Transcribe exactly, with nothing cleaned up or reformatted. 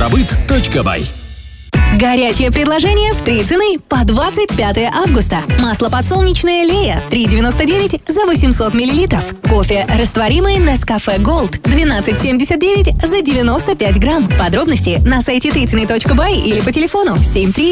Автобыт точка бай. Горячее предложение в три цены по двадцать пятое августа. Масло подсолнечное Лея три девяносто девять за восемьсот миллилитров. Кофе растворимый Nescafe Gold двенадцать семьдесят девять за девяносто пять грамм. Подробности на сайте три цены точка бай или по телефону семь три